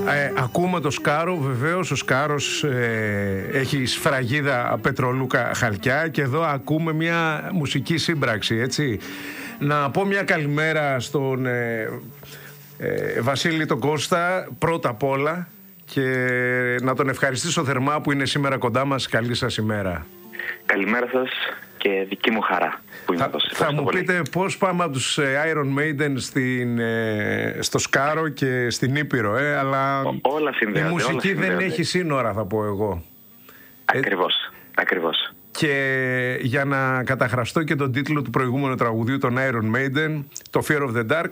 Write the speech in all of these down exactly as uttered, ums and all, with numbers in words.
Ε, ακούμε το Σκάρο, βεβαίως ο Σκάρος ε, έχει σφραγίδα Πετρολούκα Χαλκιά και εδώ ακούμε μια μουσική σύμπραξη, έτσι. Να πω μια καλημέρα στον ε, ε, Βασίλη τον Κώστα πρώτα απ' όλα και να τον ευχαριστήσω θερμά που είναι σήμερα κοντά μας. Καλή σας ημέρα. Καλημέρα σας και δική μου χαρά που είμαι θα, εδώ. Θα μου πολύ. Πείτε πώς πάμε από τους Iron Maiden στην, ε, στο Σκάρο και στην Ήπειρο, ε, αλλά Ό, όλα συνδέονται, η μουσική όλα δεν έχει σύνορα, θα πω εγώ. Ακριβώς, ε, ακριβώς. Και για να καταχραστώ και τον τίτλο του προηγούμενου τραγουδίου των Iron Maiden, το Fear of the Dark,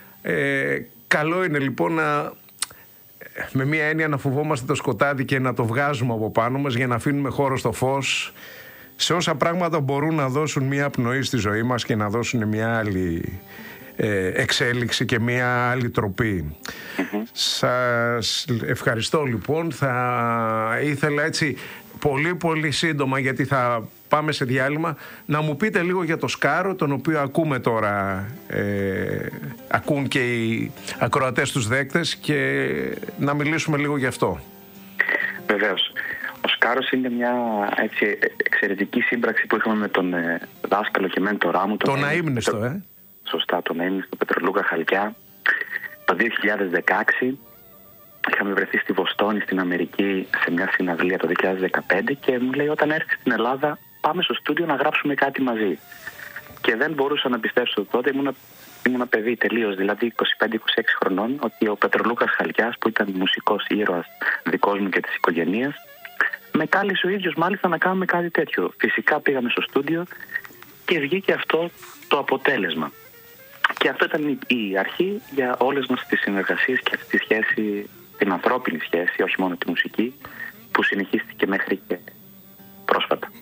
ε, καλό είναι λοιπόν να, με μία έννοια, να φοβόμαστε το σκοτάδι και να το βγάζουμε από πάνω μας για να αφήνουμε χώρο στο φως σε όσα πράγματα μπορούν να δώσουν μία πνοή στη ζωή μας και να δώσουν μία άλλη ε, εξέλιξη και μία άλλη τροπή. Mm-hmm. Σας ευχαριστώ λοιπόν. Θα ήθελα έτσι πολύ πολύ σύντομα, γιατί θα πάμε σε διάλειμμα, να μου πείτε λίγο για το Σκάρο, τον οποίο ακούμε τώρα, ε, ακούν και οι ακροατές τους δέκτες, και να μιλήσουμε λίγο γι' αυτό. Βεβαίως. Ο Σκάρος είναι μια έτσι εξαιρετική σύμπραξη που είχαμε με τον ε, δάσκαλο και μέντορά μου. Τον αείμνηστο, ε. Σωστά, τον αείμνηστο Πετρολούκα Χαλκιά. Το δύο χιλιάδες δεκαέξι είχαμε βρεθεί στη Βοστόνη στην Αμερική σε μια συναυλία το δύο χιλιάδες δεκαπέντε και μου λέει, όταν έρθεις στην Ελλάδα πάμε στο στούντιο να γράψουμε κάτι μαζί. Και δεν μπορούσα να πιστέψω τότε, ήμουν ήμουν παιδί τελείως, δηλαδή είκοσι πέντε είκοσι έξι χρονών, ότι ο Πετρολούκας Χαλκιάς, που ήταν μουσικός ήρωας δικός μου και της οικογένειας, με κάλεσε ο ίδιος μάλιστα να κάνουμε κάτι τέτοιο. Φυσικά πήγαμε στο στούντιο και βγήκε αυτό το αποτέλεσμα. Και αυτό ήταν η αρχή για όλες μας τις συνεργασίες και τη σχέση, την ανθρώπινη σχέση, όχι μόνο τη μουσική, που συνεχίστηκε μέχρι και πρόσφατα.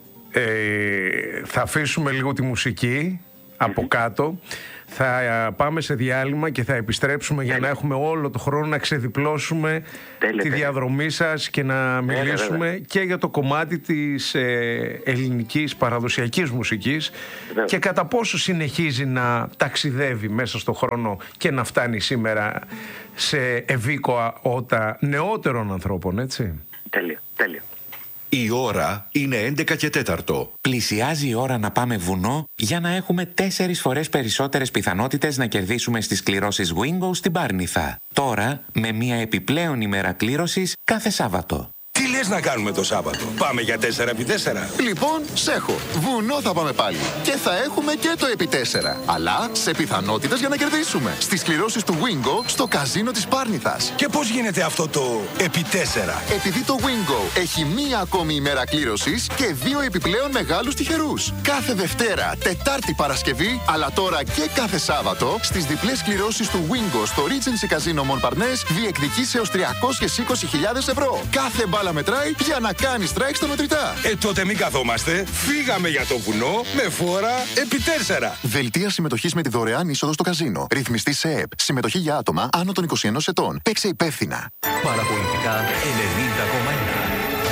Ε, θα αφήσουμε λίγο τη μουσική από κάτω. Θα πάμε σε διάλειμμα και θα επιστρέψουμε για να έχουμε όλο το χρόνο να ξεδιπλώσουμε τέλεια, τη διαδρομή σας και να μιλήσουμε τέλεια, και για το κομμάτι της ε, ελληνικής παραδοσιακής μουσικής βέβαια, και κατά πόσο συνεχίζει να ταξιδεύει μέσα στο χρόνο και να φτάνει σήμερα σε ευήκοα ότα νεότερων ανθρώπων, έτσι. Τέλεια, τέλεια. Η ώρα είναι έντεκα και τέταρτο. Πλησιάζει η ώρα να πάμε βουνό για να έχουμε τέσσερις φορές περισσότερες πιθανότητες να κερδίσουμε στις κληρώσεις Wingo στην Πάρνηθα. Τώρα με μια επιπλέον ημέρα κλήρωσης κάθε Σάββατο. Τι λες να κάνουμε το Σάββατο? Πάμε για τέσσερα επί τέσσερα. Λοιπόν, σέχω. Βουνό θα πάμε πάλι. Και θα έχουμε και το επί τέσσερα. Αλλά σε πιθανότητες για να κερδίσουμε. Στις κληρώσεις του Wingo στο καζίνο της Πάρνηθας. Και πώς γίνεται αυτό το επί τέσσερα? Επειδή το Wingo έχει μία ακόμη ημέρα κλήρωσης και δύο επιπλέον μεγάλους τυχερούς. Κάθε Δευτέρα, Τετάρτη, Παρασκευή, αλλά τώρα και κάθε Σάββατο, στις διπλές κληρώσεις του Wingo στο Regency Casino Montparnasse διεκδικείς έως τριακόσιες είκοσι χιλιάδες ευρώ. Κάθε μπάλα μετράει για να κάνει strike στα μετρητά. Ε, τότε μην καθόμαστε. Φύγαμε για το βουνό με φόρα επί τέσσερα. Δελτία συμμετοχής με τη δωρεάν είσοδο στο καζίνο. Ρυθμιστή σε ΕΕΠ. Συμμετοχή για άτομα άνω των είκοσι ενός ετών. Παίξε υπεύθυνα. Παραπολιτικά ενενήντα κόμμα ένα.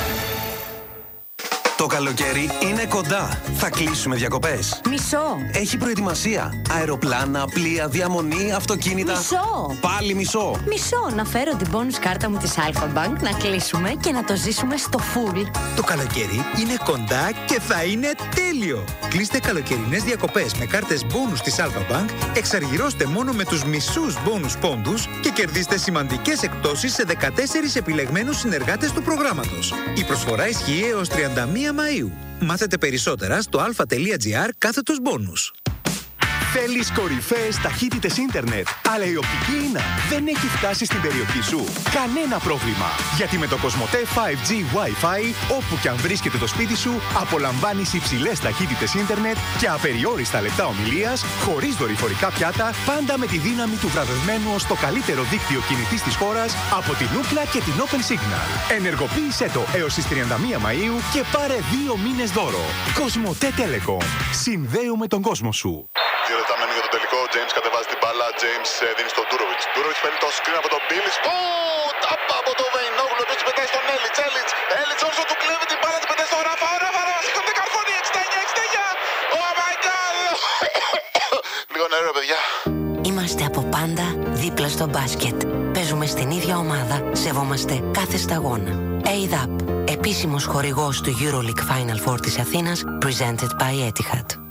Το καλοκαίρι είναι κοντά. Θα κλείσουμε διακοπές. Μισό. Έχει προετοιμασία. Αεροπλάνα, πλοία, διαμονή, αυτοκίνητα. Μισό. Πάλι μισό. Μισό. Να φέρω την bonus κάρτα μου της Alpha Bank, να κλείσουμε και να το ζήσουμε στο full. Το καλοκαίρι είναι κοντά και θα είναι τέλειο. Κλείστε καλοκαιρινές διακοπές με κάρτες bonus της Alpha Bank, εξαργυρώστε μόνο με τους μισούς bonus πόντους και κερδίστε σημαντικές εκπτώσεις σε δεκατέσσερις επιλεγμένους συνεργάτες του προγράμματος. Η προσφορά ισχύει έως τριάντα μία Μαΐου. Μάθετε περισσότερα στο alpha.gr κάθετος bonus. Θέλεις κορυφαίες ταχύτητες ίντερνετ, αλλά η οπτική ίνα δεν έχει φτάσει στην περιοχή σου? Κανένα πρόβλημα, γιατί με το Κοσμοτέ φάιβ τζι Wi-Fi, όπου και αν βρίσκεται το σπίτι σου, απολαμβάνεις υψηλές ταχύτητες ίντερνετ και απεριόριστα λεπτά ομιλίας, χωρίς δορυφορικά πιάτα, πάντα με τη δύναμη του βραβευμένου ως το καλύτερο δίκτυο κινητής της χώρας από την Ookla και την Open Signal. Ενεργοποίησέ το έως τις τριάντα μία Μαΐου και πάρε δύο μήνες δώρο. Κοσμοτέ Telecom. Συνδέουμε τον κόσμο σου. Δύο λεπτά μένει για το τελικό. Ο James κατεβάζει την μπάλα. James ε, δίνει στον Ντούροβιτς. Ντούροβιτς παίρνει το screen από τον Μπίλις. Ω, τάπα από τον Βεϊνόγλου. Επίσης πετάει στον Έλιτς. Έλιτς. Έλιτς όσο του κλέβει την μπάλα. Την πετάει στον Ράφα. Ο Ράφα. Ράφα. Σηκώνεται καρφώνει. εξήντα εννιά εξήντα εννιά. Oh my god. Λίγο νερό, παιδιά. Είμαστε από πάντα δίπλα στο μπάσκετ. Παίζουμε στην ίδια ομάδα, σεβόμαστε κάθε σταγόνα. έι δι έι πι, επίσημος χορηγός του EuroLeague Final Four της Αθήνας, presented by Etihad.